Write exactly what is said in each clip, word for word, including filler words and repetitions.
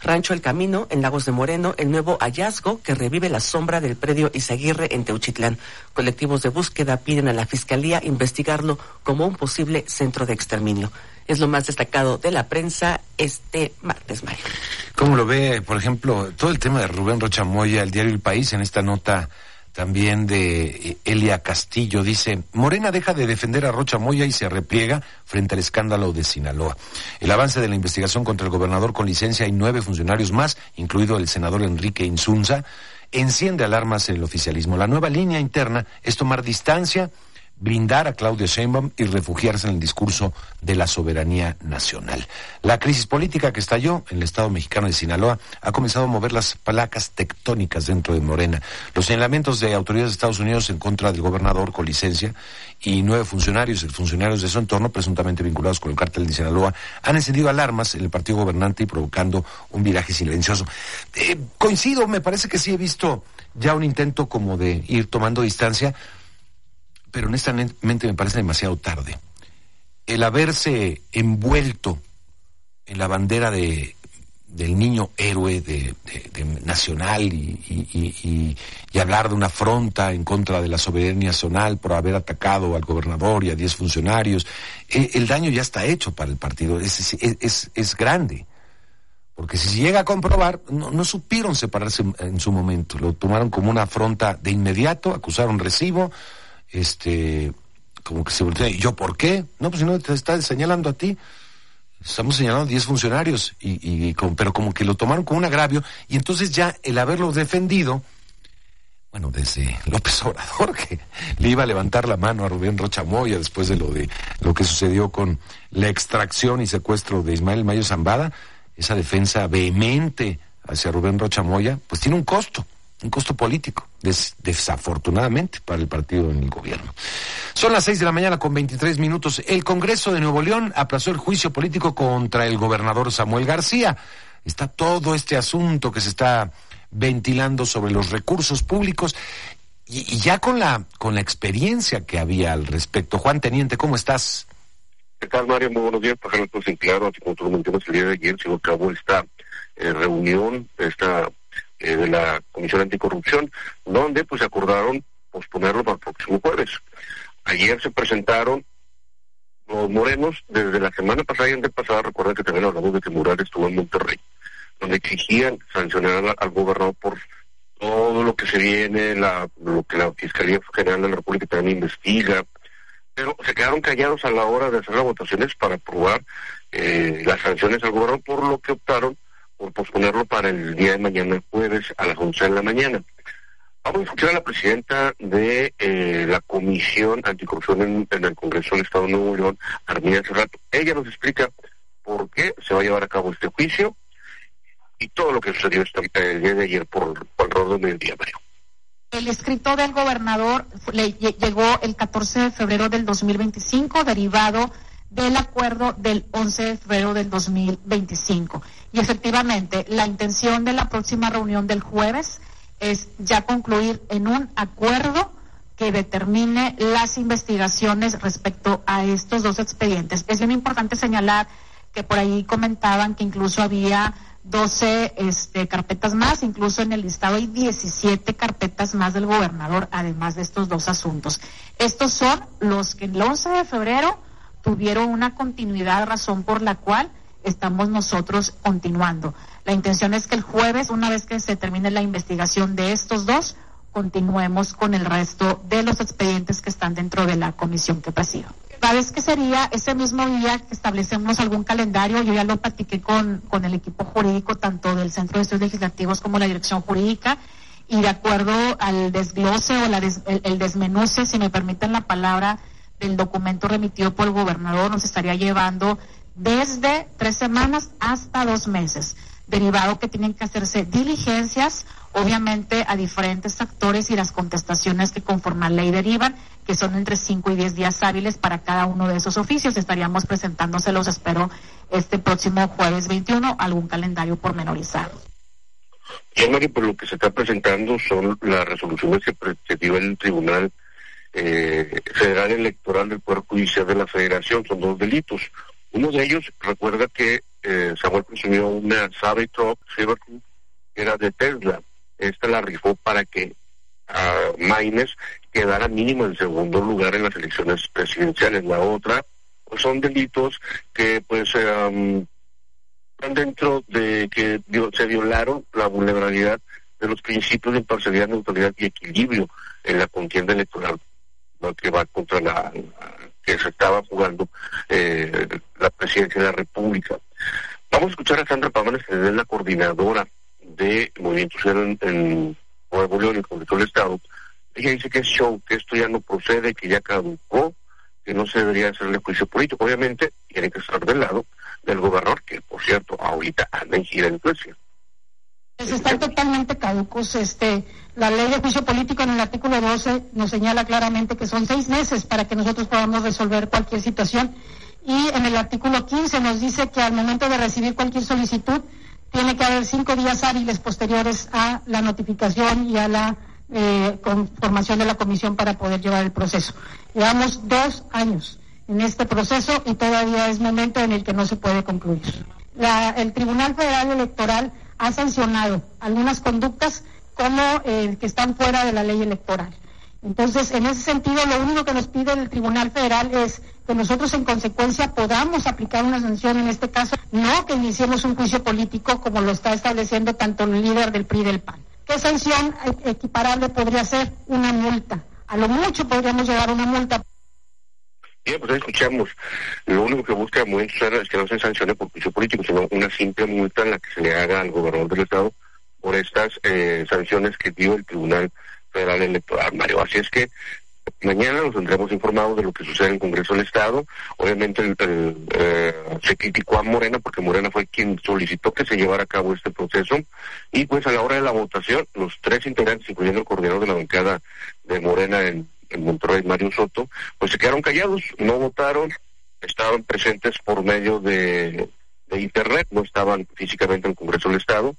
Rancho El Camino, en Lagos de Moreno, el nuevo hallazgo que revive la sombra del predio Izaguirre en Teuchitlán. Colectivos de búsqueda piden a la Fiscalía investigarlo como un posible centro de exterminio. Es lo más destacado de la prensa este martes, Mario. ¿Cómo lo ve, por ejemplo, todo el tema de Rubén Rocha Moya, el diario El País, en esta nota también de Elia Castillo? Dice: Morena deja de defender a Rocha Moya y se repliega frente al escándalo de Sinaloa. El avance de la investigación contra el gobernador con licencia y nueve funcionarios más, incluido el senador Enrique Insunza, enciende alarmas en el oficialismo. La nueva línea interna es tomar distancia, blindar a Claudia Sheinbaum y refugiarse en el discurso de la soberanía nacional. La crisis política que estalló en el estado mexicano de Sinaloa ha comenzado a mover las placas tectónicas dentro de Morena. Los señalamientos de autoridades de Estados Unidos en contra del gobernador con licencia y nueve funcionarios, funcionarios de su entorno, presuntamente vinculados con el cártel de Sinaloa, han encendido alarmas en el partido gobernante y provocando un viraje silencioso. Eh, coincido, me parece que sí he visto ya un intento como de ir tomando distancia, pero honestamente me parece demasiado tarde. El haberse envuelto en la bandera de del niño héroe de, de, de nacional y, y, y, y hablar de una afronta en contra de la soberanía nacional por haber atacado al gobernador y a diez funcionarios, eh, el daño ya está hecho para el partido, es, es, es, es grande. Porque si se llega a comprobar, no, no supieron separarse en, en su momento, lo tomaron como una afronta de inmediato, acusaron recibo, este, como que se voltea, ¿y yo por qué? No, pues si no te está señalando a ti, estamos señalando a diez funcionarios, y, y con, pero como que lo tomaron como un agravio, y entonces ya el haberlo defendido, bueno, desde López Obrador, que le iba a levantar la mano a Rubén Rocha Moya después de lo de lo que sucedió con la extracción y secuestro de Ismael Mayo Zambada, esa defensa vehemente hacia Rubén Rocha Moya, pues tiene un costo. Un costo político, des, desafortunadamente, para el partido en el gobierno. Son las seis de la mañana con veintitrés minutos. El Congreso de Nuevo León aplazó el juicio político contra el gobernador Samuel García. Está todo este asunto que se está ventilando sobre los recursos públicos y, y ya con la con la experiencia que había al respecto. Juan Teniente, ¿cómo estás? ¿Qué tal, Mario? Muy buenos días. Para nosotros en claro, así como tú lo mencionas, el día de ayer se acabó esta eh, reunión, esta Eh, de la Comisión Anticorrupción, donde pues acordaron posponerlo para el próximo jueves. Ayer se presentaron los morenos, desde la semana pasada y antepasada, recuerden que también hablamos de que Mural estuvo en Monterrey, donde exigían sancionar al, al gobernador por todo lo que se viene, la, lo que la Fiscalía General de la República también investiga, pero se quedaron callados a la hora de hacer las votaciones para aprobar eh, las sanciones al gobernador, por lo que optaron por posponerlo para el día de mañana, jueves, a las once de la mañana. Vamos a escuchar a la presidenta de eh, la Comisión Anticorrupción en, en el Congreso del Estado de Nuevo León, Armida Cerrato. Ella nos explica por qué se va a llevar a cabo este juicio y todo lo que sucedió esta, el día de ayer por, por el orden del día, Mario. El escrito del gobernador le llegó el catorce de febrero del dos mil veinticinco, derivado del acuerdo del once de febrero del dos mil veinticinco. Y efectivamente, la intención de la próxima reunión del jueves es ya concluir en un acuerdo que determine las investigaciones respecto a estos dos expedientes. Es bien importante señalar que por ahí comentaban que incluso había doce este, carpetas más, incluso en el listado hay diecisiete carpetas más del gobernador, además de estos dos asuntos. Estos son los que el once de febrero tuvieron una continuidad, razón por la cual estamos nosotros continuando. La intención es que el jueves, una vez que se termine la investigación de estos dos, continuemos con el resto de los expedientes que están dentro de la comisión que presido. Cada vez que sería ese mismo día que establecemos algún calendario, yo ya lo platiqué con, con el equipo jurídico, tanto del Centro de Estudios Legislativos como la Dirección Jurídica, y de acuerdo al desglose o la des, el, el desmenuce, si me permiten la palabra, del documento remitido por el gobernador, nos estaría llevando desde tres semanas hasta dos meses, derivado que tienen que hacerse diligencias, obviamente a diferentes actores y las contestaciones que conforme a la ley derivan, que son entre cinco y diez días hábiles para cada uno de esos oficios. Estaríamos presentándoselos, espero, este próximo jueves veintiuno, algún calendario pormenorizado. Y Mario, por lo que se está presentando son las resoluciones que presentó el Tribunal Eh, Federal Electoral del Poder Judicial de la Federación. Son dos delitos. Uno de ellos, recuerda que eh, Samuel consumió una Cybertruck, Cybertruck, que era de Tesla. Esta la rifó para que uh, Maínez quedara mínimo en segundo lugar en las elecciones presidenciales. La otra, pues son delitos que pues um, están dentro de que se violaron la vulnerabilidad de los principios de imparcialidad, neutralidad y equilibrio en la contienda electoral, ¿no?, que va contra la, la que se estaba jugando eh, la presidencia de la República. Vamos a escuchar a Sandra Pámanes, que es la coordinadora de Movimiento Ciudadano en, en Nuevo León y el Congreso del Estado. Ella dice que es show, que esto ya no procede, que ya caducó, que no se debería hacerle juicio político. Obviamente tiene que estar del lado del gobernador, que por cierto ahorita anda en gira en Suecia. Pues están totalmente caducos. Este, la ley de juicio político en el artículo doce nos señala claramente que son seis meses para que nosotros podamos resolver cualquier situación, y en el artículo quince nos dice que al momento de recibir cualquier solicitud tiene que haber cinco días hábiles posteriores a la notificación y a la eh, conformación de la comisión para poder llevar el proceso. Llevamos dos años en este proceso y todavía es momento en el que no se puede concluir. La, el Tribunal Federal Electoral ha sancionado algunas conductas como eh, que están fuera de la ley electoral. Entonces, en ese sentido, lo único que nos pide el Tribunal Federal es que nosotros, en consecuencia, podamos aplicar una sanción en este caso, no que iniciemos un juicio político como lo está estableciendo tanto el líder del P R I y del P A N. ¿Qué sanción equiparable podría ser? Una multa. A lo mucho podríamos llevar una multa. Bien, pues ahí escuchamos. Lo único que busca el Movimiento Ciudadano es que no se sancione por juicio político, sino una simple multa en la que se le haga al gobernador del Estado por estas eh, sanciones que dio el Tribunal Federal Electoral, Mario. Así es que mañana nos tendremos informados de lo que sucede en el Congreso del Estado. Obviamente el, el, eh, se criticó a Morena porque Morena fue quien solicitó que se llevara a cabo este proceso, y pues a la hora de la votación los tres integrantes, incluyendo el coordinador de la bancada de Morena en, en Monterrey, Mario Soto, pues se quedaron callados, no votaron, estaban presentes por medio de, de internet, no estaban físicamente en el Congreso del Estado.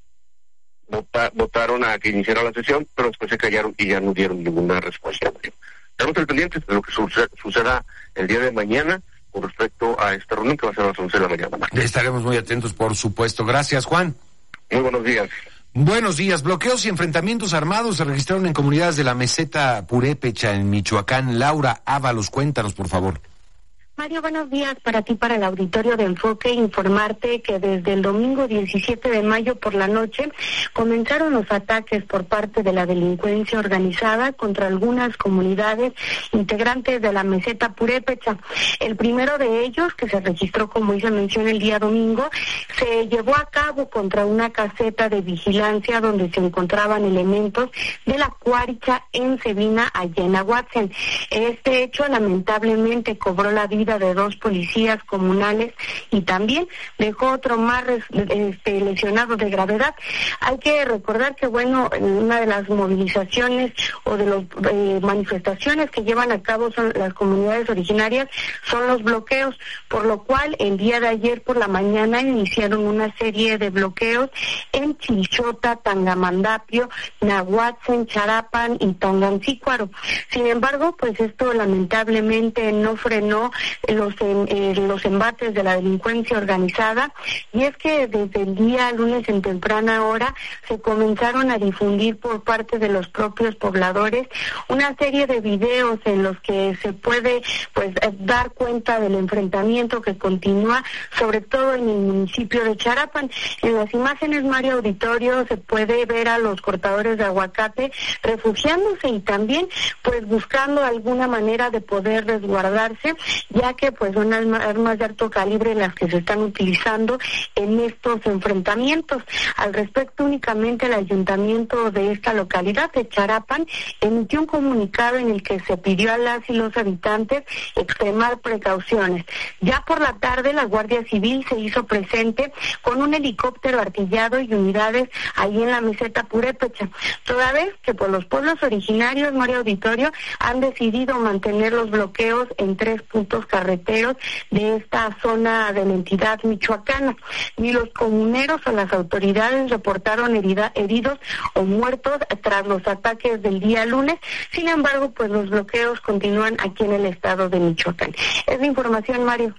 Vota, votaron a que iniciara la sesión, pero después se callaron y ya no dieron ninguna respuesta. Estamos al pendiente de lo que suceda, suceda el día de mañana con respecto a esta reunión, que va a ser a las once de la mañana. Estaremos muy atentos, por supuesto. Gracias, Juan. Muy buenos días. Buenos días. Bloqueos y enfrentamientos armados se registraron en comunidades de la meseta Purépecha, en Michoacán. Laura Ábalos, cuéntanos, por favor. Mario, buenos días para ti, para el auditorio de Enfoque. Informarte que desde el domingo diecisiete de mayo por la noche comenzaron los ataques por parte de la delincuencia organizada contra algunas comunidades integrantes de la meseta Purépecha. El primero de ellos, que se registró, como hice mención, el día domingo, se llevó a cabo contra una caseta de vigilancia donde se encontraban elementos de la Cuaricha en Cebina, allá en Aguatzen. Este hecho lamentablemente cobró la vida de dos policías comunales y también dejó otro más este, lesionado de gravedad. Hay que recordar que, bueno, una de las movilizaciones o de las eh, manifestaciones que llevan a cabo son las comunidades originarias son los bloqueos, por lo cual el día de ayer por la mañana iniciaron una serie de bloqueos en Chilchota, Tangamandapio, Nahuatzen, Charapan y Tangancícuaro. Sin embargo, pues esto lamentablemente no frenó los eh, los embates de la delincuencia organizada, y es que desde el día lunes en temprana hora se comenzaron a difundir por parte de los propios pobladores una serie de videos en los que se puede pues dar cuenta del enfrentamiento que continúa, sobre todo en el municipio de Charapan. En las imágenes, Mario Auditorio, se puede ver a los cortadores de aguacate refugiándose y también pues buscando alguna manera de poder resguardarse, ya que pues son armas de alto calibre las que se están utilizando en estos enfrentamientos. Al respecto, únicamente el ayuntamiento de esta localidad de Charapan emitió un comunicado en el que se pidió a las y los habitantes extremar precauciones. Ya por la tarde la Guardia Civil se hizo presente con un helicóptero artillado y unidades ahí en la meseta Purépecha, toda vez que por los pueblos originarios, Mario Auditorio, han decidido mantener los bloqueos en tres puntos carreteros de esta zona de la entidad michoacana. Ni los comuneros o las autoridades reportaron herida, heridos o muertos tras los ataques del día lunes. Sin embargo, pues los bloqueos continúan aquí en el estado de Michoacán. Es la información, Mario.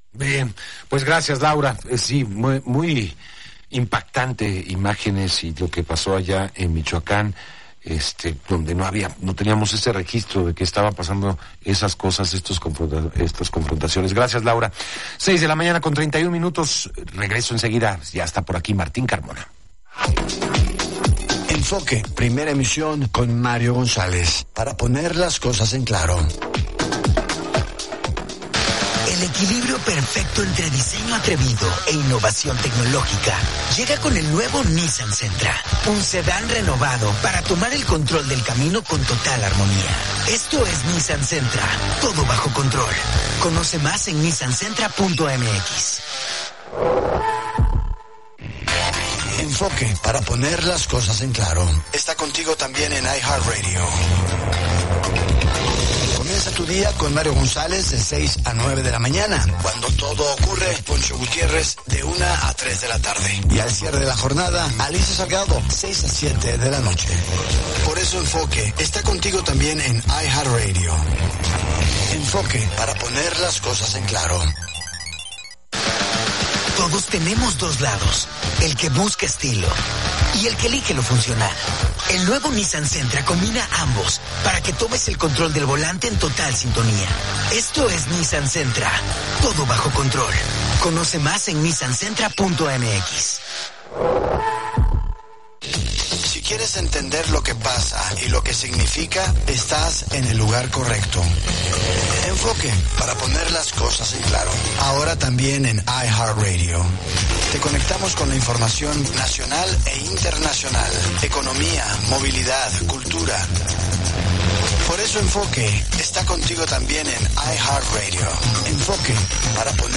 Bien, pues gracias, Laura. Eh, sí, muy, muy impactante imágenes y lo que pasó allá en Michoacán, este, donde no había, no teníamos ese registro de que estaban pasando esas cosas, estos confronta, estas confrontaciones. Gracias, Laura. Seis de la mañana con treinta y un minutos. Regreso enseguida. Ya está por aquí Martín Carmona. Enfoque, primera emisión con Mario González, para poner las cosas en claro. El equilibrio perfecto entre diseño atrevido e innovación tecnológica llega con el nuevo Nissan Sentra, un sedán renovado para tomar el control del camino con total armonía. Esto es Nissan Sentra, todo bajo control. Conoce más en nissan sentra punto m x. Enfoque, para poner las cosas en claro, está contigo también en iHeartRadio. Comienza tu día con Mario González de seis a nueve de la mañana. Cuando todo ocurre, Poncho Gutiérrez de una a tres de la tarde. Y al cierre de la jornada, Alicia Salgado, seis a siete de la noche. Por eso Enfoque está contigo también en iHeartRadio. Enfoque, para poner las cosas en claro. Todos tenemos dos lados, el que busca estilo y el que elige lo funcional. El nuevo Nissan Sentra combina ambos para que tomes el control del volante en total sintonía. Esto es Nissan Sentra, todo bajo control. Conoce más en nissan sentra punto m x. Si quieres entender lo que pasa y lo que significa, estás en el lugar correcto. Enfoque, para poner las cosas en claro. Ahora también en iHeartRadio. Te conectamos con la información nacional e internacional, economía, movilidad, cultura. Por eso Enfoque está contigo también en iHeartRadio. Enfoque, para poner